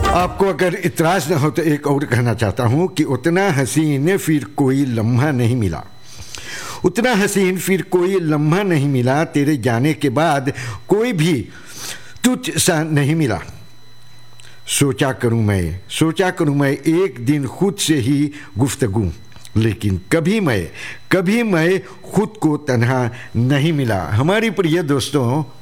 आपको अगर इतराज न हो तो एक और कहना चाहता हूं कि उतना हसीन फिर कोई लम्हा नहीं मिला, उतना हसीन फिर कोई लम्हा नहीं मिला, तेरे जाने के बाद कोई भी तुझ सा नहीं मिला। सोचा करूं मैं एक दिन खुद से ही गुफ्तगू, लेकिन कभी मैं खुद को तन्हा नहीं मिला। हमारी प्रिय दोस्तों,